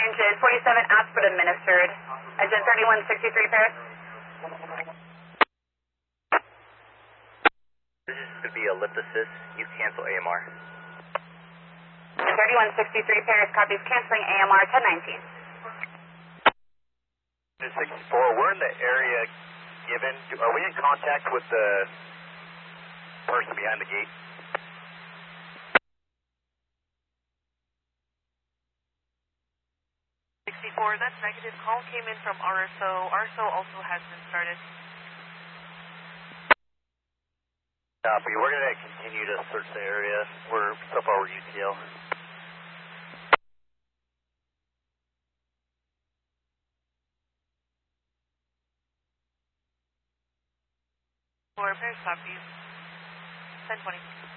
is 47 asked but administered. Agent 3163 Paris. This is to be a lift assist. You cancel AMR. 3163 Paris copies canceling AMR 1019. 64, we're in the area given. Are we in contact with the person behind the gate? 64, that's negative. Call came in from RSO. RSO also has been started. Copy. We're going to continue to search the area. So far we're UTL. For Paris copies 1020.